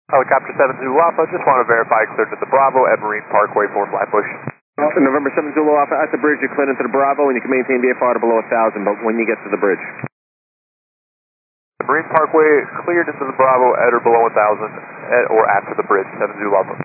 Helicopter 7 Zulu Alpha, just want to verify cleared to the Bravo at Marine Parkway for Flatbush. November 7 Zulu Alpha at the bridge, you're cleared into the Bravo, and you can maintain VFR to below 1,000, but when you get to the bridge. The Marine Parkway cleared into the Bravo at or below 1,000 or after the bridge, 7 Zulu Alpha.